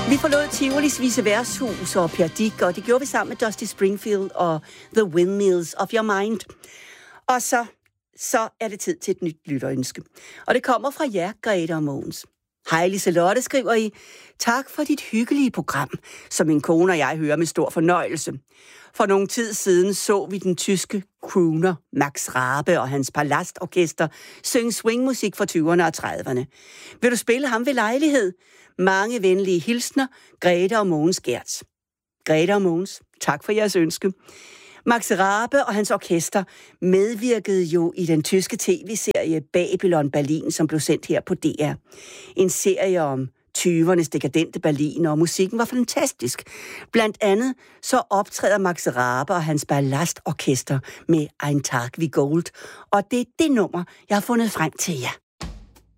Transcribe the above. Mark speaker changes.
Speaker 1: Vi forlod Tivolis Vise Værtshus og Per Dick, og det gjorde vi sammen med Dusty Springfield og The Windmills of Your Mind. Og så er det tid til et nyt lytterønske. Og det kommer fra jer, Grete og Mogens. Hej Liselotte, skriver I. Tak for dit hyggelige program, som min kone og jeg hører med stor fornøjelse. For nogle tid siden så vi den tyske crooner Max Rabe og hans Palastorkester synge swingmusik fra 20'erne og 30'erne. Vil du spille ham ved lejlighed? Mange venlige hilsner, Grete og Mogens Gertz. Grete og Mogens, tak for jeres ønske. Max Rabe og hans orkester medvirkede jo i den tyske tv-serie Babylon Berlin, som blev sendt her på DR. En serie om 20'ernes dekadente Berlin, og musikken var fantastisk. Blandt andet så optræder Max Rabe og hans Ballastorkester med Ein Tag wie Gold, og det er det nummer, jeg har fundet frem til jer.